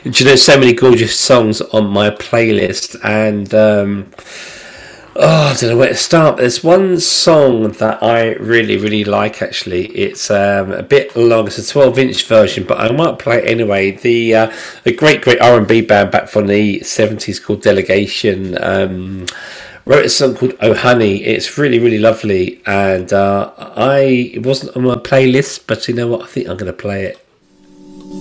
Do you know, so many gorgeous songs on my playlist, and I don't know where to start. There's one song that I really, really like. Actually, it's a bit long. It's a 12-inch version, but I might play it anyway. The great, great R&B band back from the '70s called Delegation wrote a song called "Oh Honey." It's really, really lovely, and it wasn't on my playlist, but you know what? I think I'm going to play it.